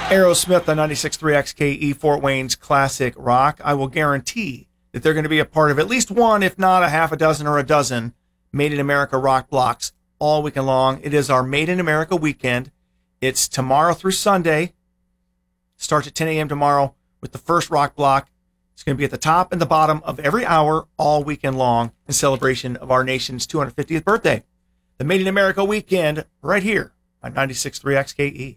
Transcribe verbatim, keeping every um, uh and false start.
Aerosmith on ninety-six point three X K E, Fort Wayne's classic rock. I will guarantee that they're going to be a part of at least one, if not a half a dozen or a dozen, Made in America rock blocks all weekend long. It is our Made in America weekend. It's tomorrow through Sunday. Starts at ten a.m. tomorrow with the first rock block. It's going to be at the top and the bottom of every hour all weekend long in celebration of our nation's two hundred fiftieth birthday. The Made in America weekend right here on ninety-six point three X K E.